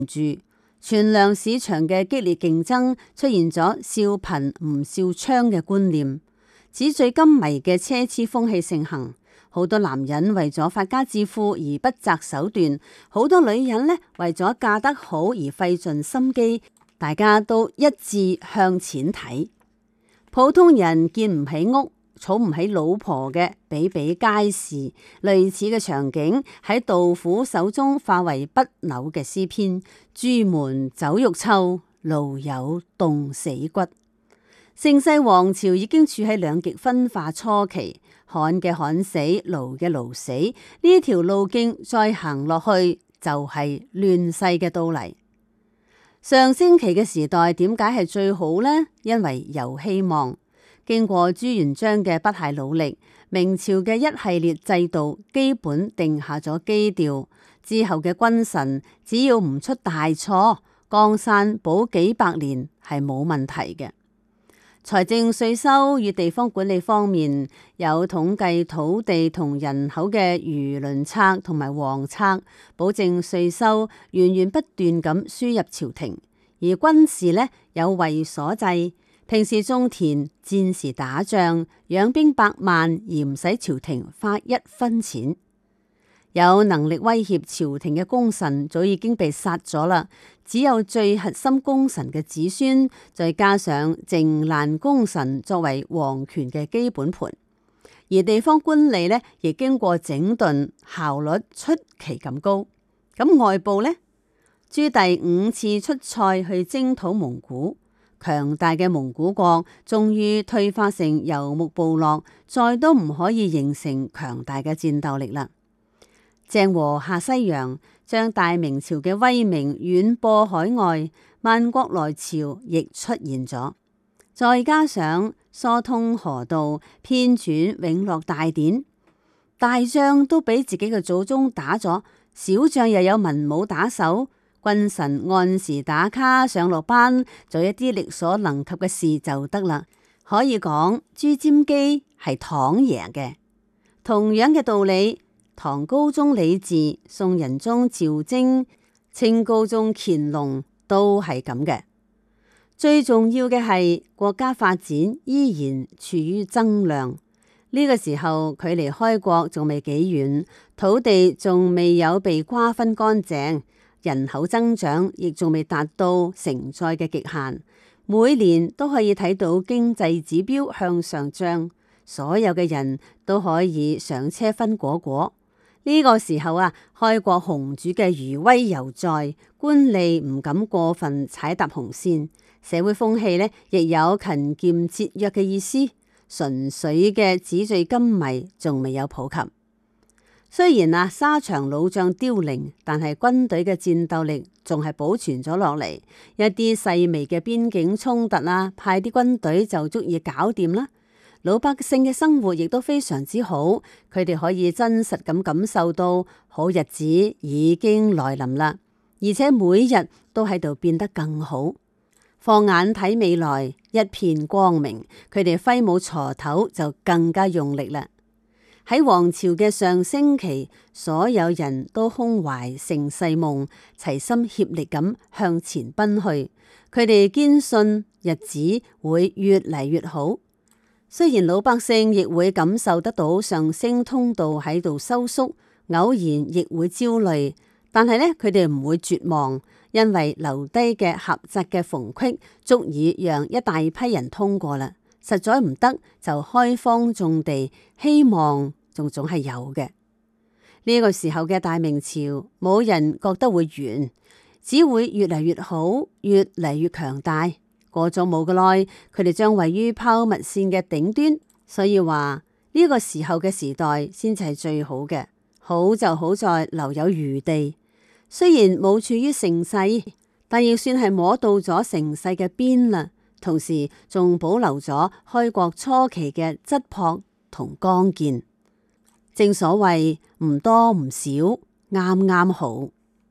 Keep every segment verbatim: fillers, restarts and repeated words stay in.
住。存糧市場嘅激烈競爭，出現咗笑貧唔笑娼嘅觀念，紙醉金迷嘅奢侈風氣盛行。好多男人為咗發家致富而不擇手段，好多女人呢為咗嫁得好而費盡心機，大家都一致向錢睇。普通人見唔起屋，儲唔起老婆嘅比比皆是，類似嘅場景喺杜甫手中化為不朽嘅詩篇：朱門酒肉臭，路有凍死骨。盛世王朝已經處喺兩極分化初期，旱嘅旱死，澇嘅澇死，呢一條路徑再行落去就係亂世嘅到嚟。上星期嘅時代點解係最好呢？因為有希望。經過朱元璋嘅不懈努力，明朝嘅一系列制度基本定下咗基調，之後嘅君臣只要唔出大錯，江山保幾百年係冇問題嘅。財政稅收與地方管理方面，有統計土地同人口嘅輿論冊同埋王冊，保證稅收源源不斷咁輸入朝廷。而軍事呢，有衛所制，平時種田，戰時打仗，養兵百萬而唔使朝廷花一分錢。有能力威脅朝廷嘅功臣早已經被殺咗啦，只有最核心功臣嘅子孫，再加上靖難功臣作為皇權嘅基本盤。而地方官吏呢，亦經過整頓，效率出奇咁高。咁外部呢，朱棣五次出塞去征討蒙古，強大嘅蒙古國終於退化成游牧部落，再都唔可以形成強大嘅戰鬥力啦。鄭和下西洋，將大明朝嘅威名遠播海外，萬國來朝亦出現咗。再加上疏通河道，編纂永樂大典，大仗都俾自己嘅祖宗打咗，小仗又有文武打手，君臣按時打卡上落班，做一啲力所能及嘅事就得啦。可以講朱瞻基係躺贏嘅。同樣嘅道理，唐高宗李治、宋仁宗趙禎、清高宗乾隆都係咁嘅。最重要嘅係國家發展依然處於增量，呢個時候距離開國仲未幾遠，土地仲未有被瓜分乾淨，人口增長亦仲未達到承載嘅極限，每年都可以睇到經濟指標向上漲，所有嘅人都可以上車分果果。呢個時候啊，開國雄主嘅餘威猶在，官吏唔敢過分踩踏紅線，社會風氣呢亦有勤儉節約嘅意思，純粹嘅紙醉金迷仲未有普及。雖然啊沙場老將凋零，但係軍隊嘅戰鬥力仲係保存咗落嚟，一啲細微嘅邊境衝突啊，派啲軍隊就足以搞掂啦。老百姓嘅生活亦都非常之好，佢哋可以真實咁感受到好日子已經來臨啦，而且每日都喺度變得更好。放眼睇未來，一片光明，佢哋揮舞鋤頭就更加用力啦。喺王朝嘅上星期，所有人都胸懷盛世夢，齊心協力咁向前奔去。佢哋堅信日子會越嚟越好。雖然老百姓亦會感受得到上升通道喺度收縮，偶然亦會焦慮，但係呢，佢哋唔會絕望，因為留低嘅狹窄嘅縫隙足以讓一大批人通過啦。實在唔得就開荒種地，希望仲總係有嘅。呢個時候嘅大明朝，冇人覺得會完，只會越嚟越好，越嚟越強大。過咗冇幾耐，佢哋將位於拋物線嘅頂端，所以話呢個時候嘅時代先至係最好嘅。好就好在留有餘地，雖然冇處於盛世，但亦算係摸到咗盛世嘅邊啦。同時仲保留咗開國初期嘅質樸同剛健。正所謂唔多唔少，啱啱好。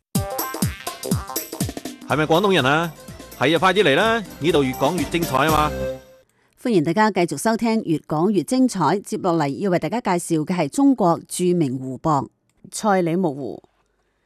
係咪廣東人啊？係啊，快啲嚟啦！呢度越講越精彩啊嘛！ 歡迎大家繼續收聽越講越精彩。接落嚟要為大家介紹嘅係中國著名湖泊——賽里木湖。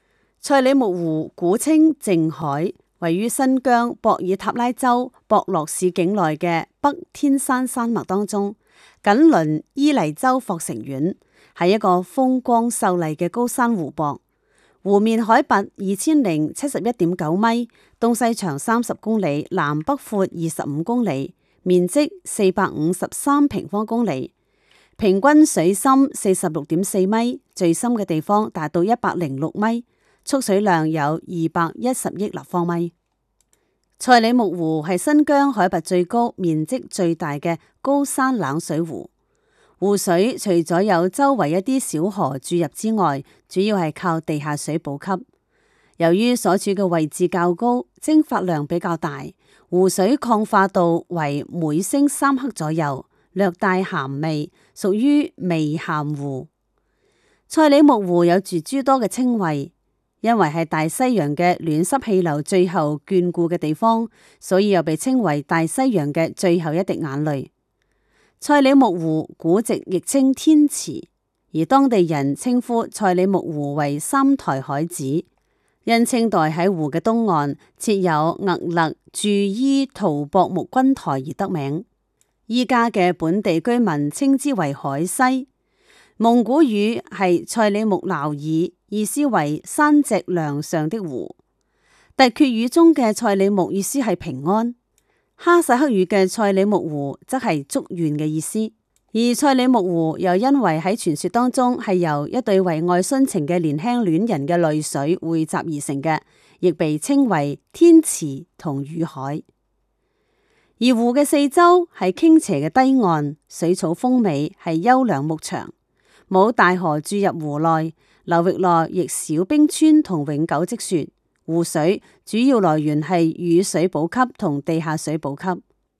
賽里木湖古稱靜海，位於新疆博爾塔拉州博樂市境內嘅北天山山脈當中，緊鄰伊犁州霍城縣，係一個風光秀麗嘅高山湖泊。湖面海拔二千零七十一點九米，東西長三十公里，南北闊二十五公里，面積四百五十三平方公里，平均水深四十六點四米，最深嘅地方達到一百零六米，蓄水量有二百一十億立方米。賽里木湖係新疆海拔最高、面積最大嘅高山冷水湖。湖水除咗有周圍一啲小河注入之外，主要係靠地下水補給。由於所處嘅位置較高，蒸發量比較大，湖水礦化度為每升三克左右，略帶鹹味，屬於微鹹湖。賽里木湖有住諸多嘅稱謂，因為係大西洋嘅暖濕氣流最後眷顧嘅地方，所以又被稱為大西洋嘅最後一滴眼淚。賽里木湖古籍亦稱天池，而當地人稱呼賽里木湖為三台海子，因清代喺湖嘅東岸設有屹勒駐伊圖博木軍台而得名。依家嘅本地居民稱之為海西，蒙古語係賽里木鬧爾，意思為山脊梁上的湖。突厥語中嘅賽里木意思係平安。哈薩克語嘅賽里木湖則係祝願嘅意思，而賽里木湖又因為喺傳說當中係由一對為愛殉情嘅年輕戀人嘅淚水匯集而成嘅，亦被稱為天池同雨海。而湖嘅四周係傾斜嘅低岸，水草豐美，係優良牧場，冇大河注入湖內，流域內亦少冰川同永久積雪。湖水主要來源係雨水補給同地下水補給。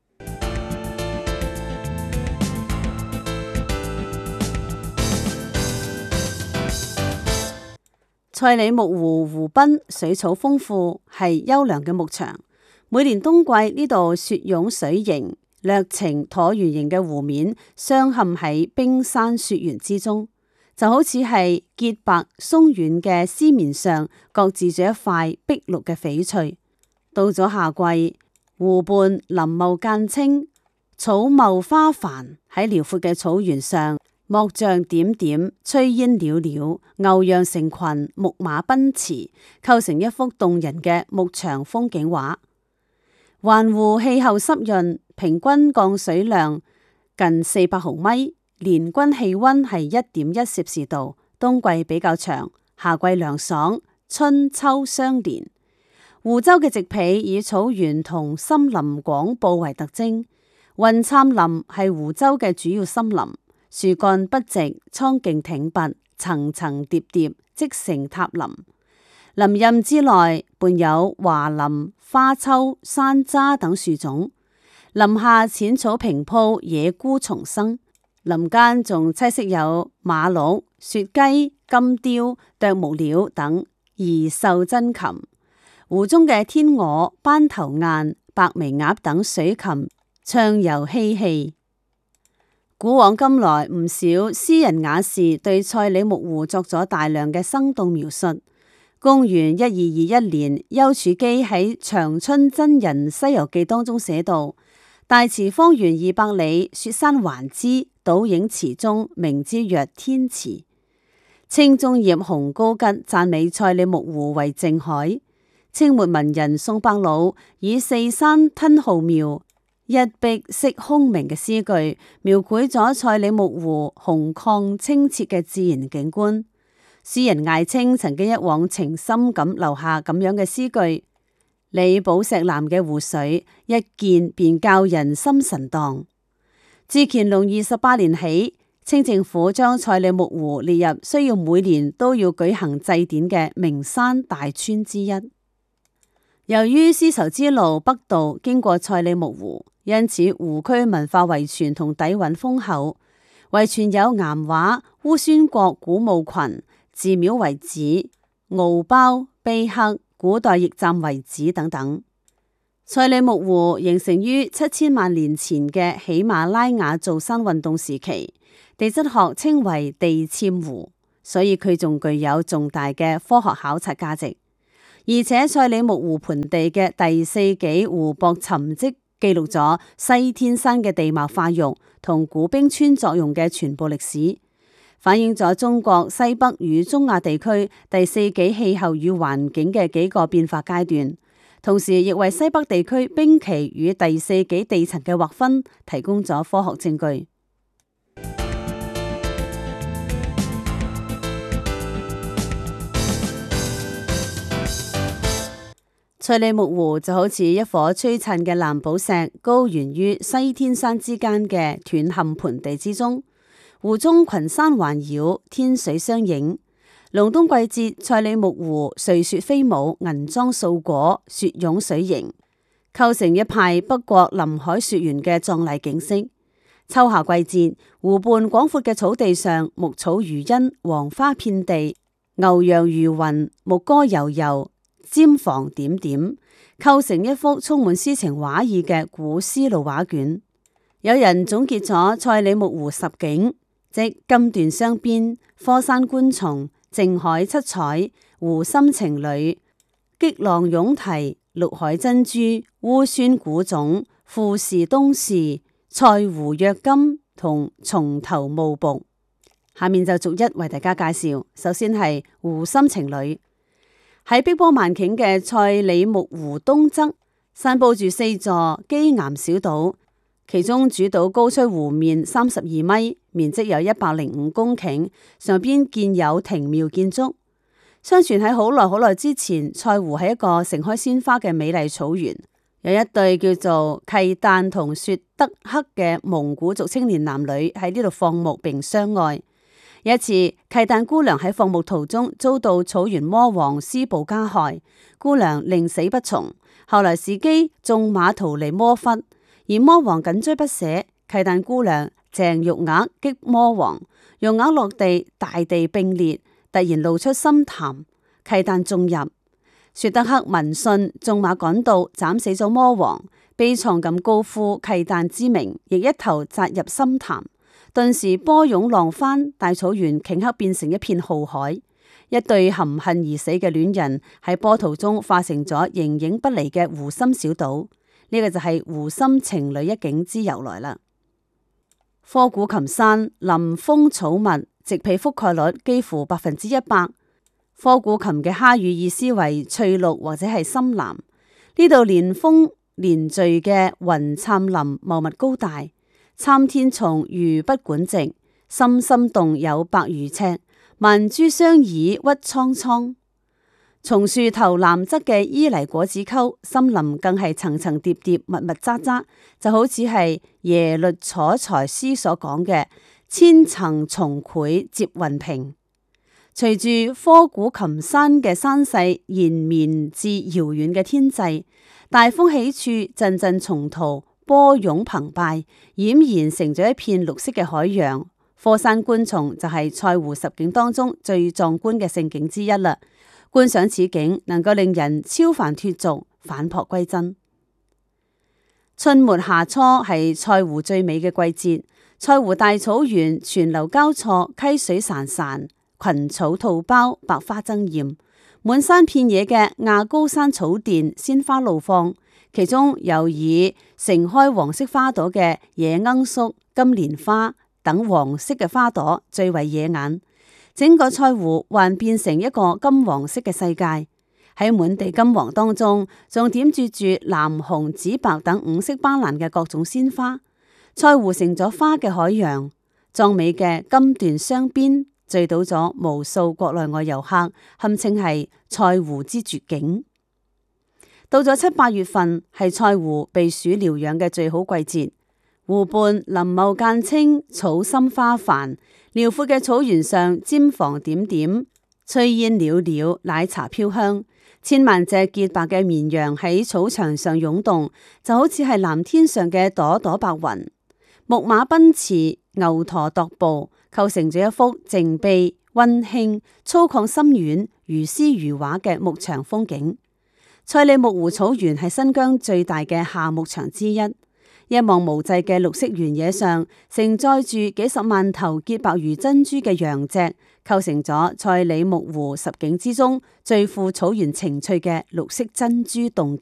賽里木湖湖濱水草豐富，係優良嘅牧場。每年冬季呢度雪湧水盈，略呈橢圓形嘅湖面鑲嵌喺冰山雪原之中，就好似係潔白鬆軟嘅絲綿上各自住一塊碧綠嘅翡翠。到咗夏季，湖畔林茂間青，草茂花繁，喺遼闊嘅草原上，木匠點點，炊煙裊裊，牛羊成群，牧馬奔馳，構成一幅動人嘅牧場風景畫。環湖氣候濕潤，平均降水量近四百毫米。年均氣溫係一點一攝氏度，冬季比較長，夏季涼爽，春秋相連。湖州嘅植被以草原同森林廣布為特徵，雲杉林係湖州嘅主要森林，樹幹筆直，蒼勁挺拔，層層疊疊，積成塔林。林蔭之內伴有華林、花楸、山楂等樹種，林下淺草平鋪，野菇叢生。林間仲棲息有馬鹿、雪雞、金雕、啄木鳥等異獸珍禽。湖中嘅天鵝、斑頭雁、白眉鴨等水禽暢遊嬉戲。古往今來，唔少詩人雅士對賽里木湖作咗大量嘅生動描述。公元一二二一年，丘處機喺《長春真人西遊記》當中寫道：大池方圓二百里，雪山環之，倒影池中，名之曰天池。清中葉洪高吉讚美賽里木湖為靜海。清末文人宋伯魯以四山吞浩渺，一碧色空明嘅詩句，描繪咗賽里木湖宏曠清澈嘅自然景觀。詩人艾青曾經一往情深咁留下咁樣嘅詩句：你寶石藍嘅湖水，一見便教人心神蕩。自乾隆二十八年起，清政府將賽里木湖列入需要每年都要舉行祭典嘅名山大川之一。由於絲綢之路北渡經過賽里木湖，因此湖區文化遺傳同底蘊豐厚，遺傳有岩畫、烏孫國古墓群、寺廟遺址、敖包、碑刻、古代驛站遺址等等。賽里木湖形成於七千萬年前嘅喜馬拉雅造山運動時期，地質學稱為地塹湖， 所以佢仲具有重大嘅科學考察價值。而且賽里木湖盆地嘅第四紀湖泊沉積記錄咗西天山嘅地貌化育同古冰川作用嘅全部歷史，反映咗中國西北與中亞地區第四紀氣候與環境嘅幾個變化階段，同時亦為西北地區冰期與第四紀地層嘅劃分提供咗科學證據。賽里木湖就好似一顆璀璨嘅藍寶石，高懸於西天山之間嘅斷陷盆地之中。湖中群山環繞，天水相映。隆冬季節，賽里木湖瑞雪飛舞，銀裝素裹，雪湧水凝，構成一派北國臨海雪原嘅壯麗景色。秋夏季節，湖畔廣闊嘅草地上，牧草如茵，黃花遍地，牛羊如雲，牧歌悠悠，尖房點點，構成一幅充滿詩情畫意嘅古絲路畫卷。有人總結咗賽里木湖十景，即金斷湘邊、科山觀松、靜海七彩、湖心情侶、激浪湧啼、綠海珍珠、烏孫古塚、富士東市、賽湖躍金同松頭霧瀑。下面就逐一為大家介紹。首先係湖心情侶。喺碧波萬頃嘅賽里木湖東側，散佈住四座基岩小島，其中主島高出湖面三十二米，面積有一百零五公頃，上邊建有庭廟建築。相傳喺好耐好耐之前，賽湖係一個盛開鮮花嘅美麗草原，有一對叫做契旦同雪德克嘅蒙古族青年男女喺呢度放牧並相愛。有一次，契旦姑娘喺放牧途中遭到草原魔王施暴加害，姑娘寧死不從。後來時機縱馬逃離魔窟，而魔王緊追不捨，契旦姑娘鄭玉額擊魔王，玉額落地，大地冰裂，突然露出深潭，契旦中入。雪德克聞訊，縱馬趕到，斬死咗魔王，悲愴咁高呼契旦之名，亦一頭扎入深潭。頓時波湧浪翻，大草原頃刻變成一片浩海。一對含恨而死嘅戀人喺波濤中化成咗形影不離嘅湖心小島。呢、這個就係湖心情侶一景之由來啦。科古琴山林豐草密，植被覆蓋率幾乎百分之一百。科古琴嘅哈語意思為翠綠或者係深藍。呢度連峰連聚嘅雲杉林茂密高大。參天松如不管直，深深洞有百餘尺，萬株相倚鬱蒼蒼。松樹頭南側嘅伊犁果子溝森林更係層層疊疊密密匝匝，就好似係耶律楚材詩所講嘅千層松繪接雲屏。隨住科古琴山嘅山勢延綿至遙遠嘅天際，大風起處陣陣松濤波湧澎湃，儼然成咗一片綠色嘅海洋。科山觀松就係賽湖十景當中最壯觀嘅勝景之一啦。觀賞此景，能夠令人超凡脫俗，返璞歸真。春末夏初係賽湖最美嘅季節，賽湖大草原泉流交錯，溪水潺潺，群草吐苞，百花爭艷，滿山遍野嘅亞高山草甸，鮮花怒放。其中又以盛開黃色花朵嘅野罌粟、金蓮花等黃色嘅花朵最為惹眼，整個賽湖幻變成一個金黃色嘅世界。喺滿地金黃當中，仲點綴住藍、紅、紫、白等五色斑斕嘅各種鮮花。賽湖成咗花嘅海洋，壯美嘅金斷湘邊聚到咗無數國內外遊客，堪稱係賽湖之絕景。到咗七八月份，係賽湖避暑療養嘅最好季節。湖畔林茂間青，草深花繁，遼闊嘅草原上尖房點點，炊煙裊裊，奶茶飄香。千萬隻潔白嘅綿羊喺草場上湧動，就好似係藍天上嘅朵朵白雲。牧馬奔馳，牛駝踱步，構成咗一幅靜謐、溫馨、粗獷深遠、如詩如畫嘅牧場風景。賽里木湖草原係新疆最大嘅夏牧場之一，一一望無際嘅綠色原野上，承載住幾十萬頭潔白如珍珠嘅羊隻，構成咗賽里木湖十景之中最富草原情趣嘅綠色珍珠洞徑。